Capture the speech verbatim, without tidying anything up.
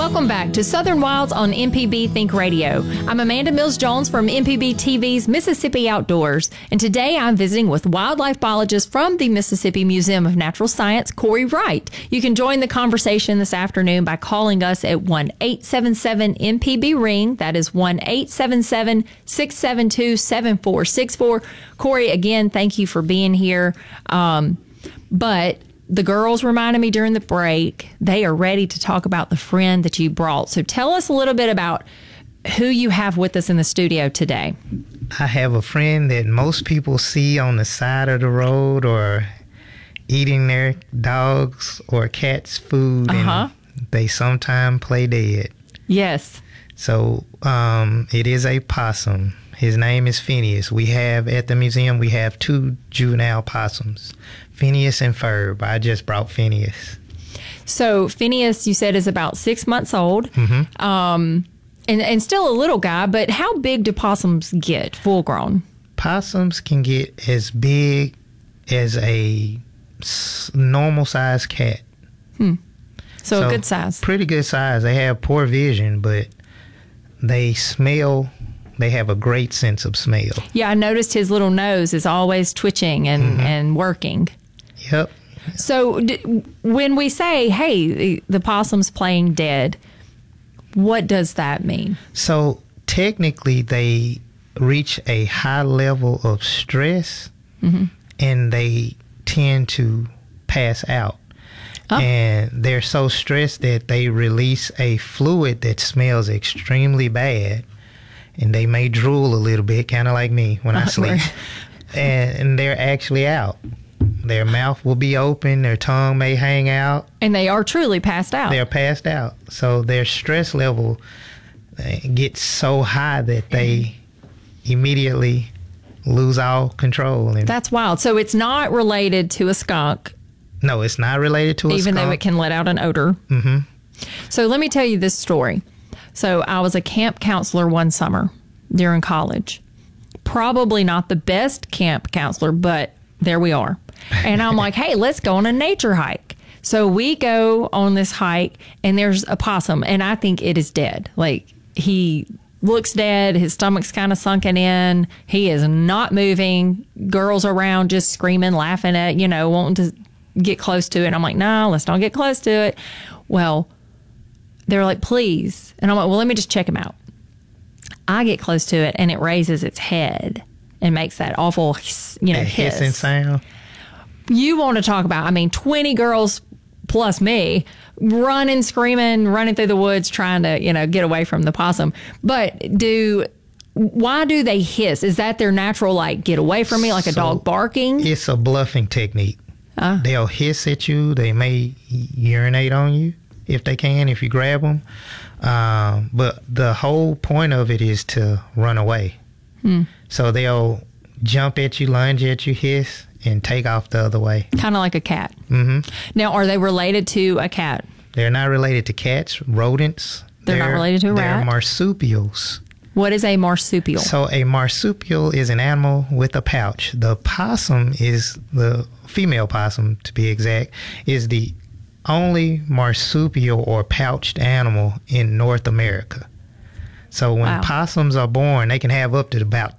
Welcome back to Southern Wilds on M P B Think Radio. I'm Amanda Mills-Jones from M P B T V's Mississippi Outdoors, and today I'm visiting with wildlife biologist from the Mississippi Museum of Natural Science, Corey Wright. You can join the conversation this afternoon by calling us at one eight seven seven M P B ring. That is one eight seven seven, six seven two, seven four six four. Corey, again, thank you for being here. Um, but the girls reminded me during the break, they are ready to talk about the friend that you brought. So tell us a little bit about who you have with us in the studio today. I have a friend that most people see on the side of the road or eating their dogs or cats' food, Uh-huh. and they sometimes play dead. Yes. So um, it is a possum. His name is Phineas. We have at the museum, we have two juvenile possums, Phineas and Ferb. I just brought Phineas. So Phineas, you said, is about six months old, Mm-hmm. um, and, and still a little guy, but how big do possums get full grown? Possums can get as big as a s- normal sized cat. Hmm. So, a good size. Pretty good size. They have poor vision, but they smell. They have a great sense of smell. Yeah, I noticed his little nose is always twitching and, Mm-hmm. and working. Yep. So d- when we say, hey, the, the possum's playing dead, what does that mean? So technically, they reach a high level of stress, Mm-hmm. and they tend to pass out. Oh. And they're so stressed that they release a fluid that smells extremely bad. And they may drool a little bit, kind of like me when I sleep. and, and they're actually out. Their mouth will be open. Their tongue may hang out. And they are truly passed out. They're passed out. So their stress level uh, gets so high that they immediately lose all control. And That's wild. So it's not related to a skunk, no, it's not related to a even though skunk. it can let out an odor. Mm-hmm. So let me tell you this story. So I was a camp counselor one summer during college. Probably not the best camp counselor, but there we are. And I'm like, hey, let's go on a nature hike. So we go on this hike, and there's a possum, and I think it is dead. Like, he looks dead. His stomach's kind of sunken in. He is not moving. Girls around just screaming, laughing at, you know, wanting to get close to it. And I'm like, no, let's not get close to it. Well, they're like, please. And I'm like, well, let me just check him out. I get close to it, and it raises its head and makes that awful, you know, That hiss. hissing sound. You want to talk about, I mean, twenty girls plus me running, screaming, running through the woods, trying to, you know, get away from the possum. But do, why do they hiss? Is that their natural, like, get away from me, like a So, dog barking? It's a bluffing technique. Ah. They'll hiss at you. They may urinate on you if they can, if you grab them. Um, but the whole point of it is to run away. Hmm. So they'll jump at you, lunge at you, hiss, and take off the other way. Kind of like a cat. hmm Now, are they related to a cat? They're not related to cats, rodents. They're not related to a they're rat? marsupials. What is a marsupial? So a marsupial is an animal with a pouch. The possum is the female possum, to be exact, is the only marsupial or pouched animal in North America. So when Wow. possums are born, they can have up to about